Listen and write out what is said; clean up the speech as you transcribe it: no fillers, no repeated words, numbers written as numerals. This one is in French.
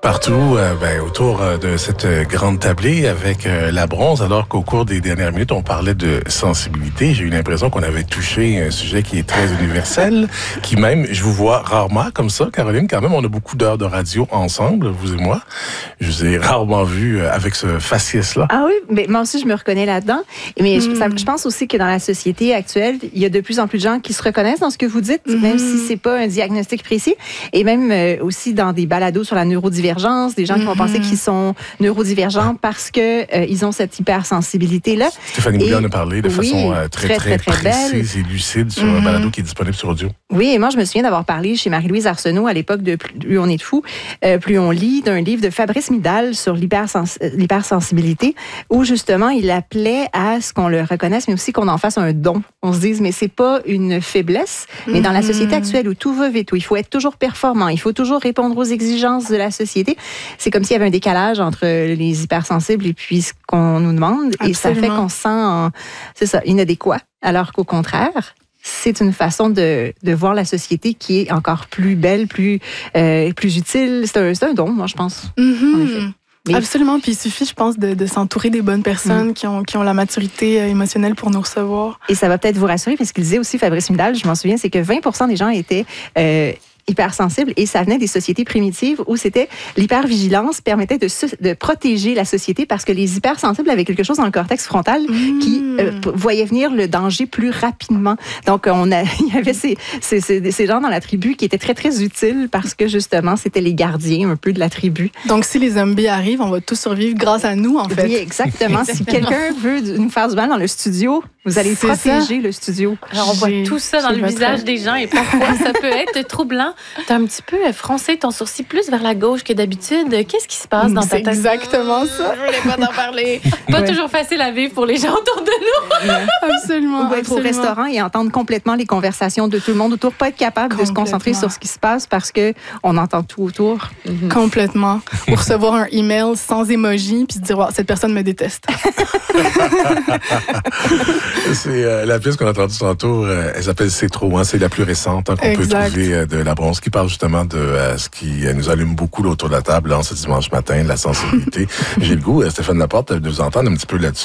Partout, autour de cette grande tablée avec la bronze, alors qu'au cours des dernières minutes, on parlait de sensibilité. J'ai eu l'impression qu'on avait touché un sujet qui est très universel, qui même, je vous vois rarement comme ça, Caroline, quand même, on a beaucoup d'heures de radio ensemble, vous et moi. Je vous ai rarement vu avec ce faciès-là. Ah oui, mais moi aussi, je me reconnais là-dedans. Mais je pense aussi que dans la société actuelle, il y a de plus en plus de gens qui se reconnaissent dans ce que vous dites, même si c'est pas un diagnostic précis. Et même aussi dans des balados sur la neurodivergence, des gens qui vont penser qu'ils sont neurodivergents parce que ils ont cette hypersensibilité-là. Stéphanie Boulet en a parlé de façon très précise et lucide sur un balado qui est disponible sur audio. Oui, et moi, je me souviens d'avoir parlé chez Marie-Louise Arsenault à l'époque de Plus on est de fous, plus on lit, d'un livre de Fabrice Midal sur l'hypersensibilité, où justement, il appelait à ce qu'on le reconnaisse, mais aussi qu'on en fasse un don. On se dise, mais c'est pas une faiblesse, mais dans la société actuelle où tout va vite, où il faut être toujours performant, il faut toujours répondre aux exigences de la société, c'est comme s'il y avait un décalage entre les hypersensibles et puis ce qu'on nous demande. Absolument. Et ça fait qu'on se sent, inadéquat. Alors qu'au contraire, c'est une façon de voir la société qui est encore plus belle, plus utile. C'est un don, moi, je pense. En effet. Mais... Absolument. Puis il suffit, je pense, de s'entourer des bonnes personnes qui ont la maturité émotionnelle pour nous recevoir. Et ça va peut-être vous rassurer, parce qu'il disait aussi, Fabrice Midal, je m'en souviens, c'est que 20% des gens étaient hypersensibles, et ça venait des sociétés primitives où c'était l'hypervigilance permettait de protéger la société parce que les hypersensibles avaient quelque chose dans le cortex frontal qui voyait venir le danger plus rapidement. Donc il y avait ces gens dans la tribu qui étaient très très utiles parce que justement c'était les gardiens un peu de la tribu. Donc si les zombies arrivent, on va tous survivre grâce à nous en fait. Oui, exactement. Si quelqu'un veut nous faire du mal dans le studio, vous allez protéger le studio. Alors on voit tout ça dans le visage des gens et parfois ça peut être troublant. T'as un petit peu froncé ton sourcil plus vers la gauche que d'habitude. Qu'est-ce qui se passe dans ta tête? C'est exactement ça. Je voulais pas t'en parler. Pas toujours facile à vivre pour les gens autour de nous. Absolument. Ou être au restaurant et entendre complètement les conversations de tout le monde autour, pas être capable de se concentrer sur ce qui se passe parce que on entend tout autour. Complètement. Ou recevoir un email sans émoji puis se dire wow, cette personne me déteste. C'est la pièce qu'on a entendue tantôt, elle s'appelle C'est trop, c'est la plus récente qu'on peut trouver de la bronze, qui parle justement de ce qui nous allume beaucoup autour de la table en ce dimanche matin, la sensibilité. J'ai le goût, Stéphane Laporte, de vous entendre un petit peu là-dessus.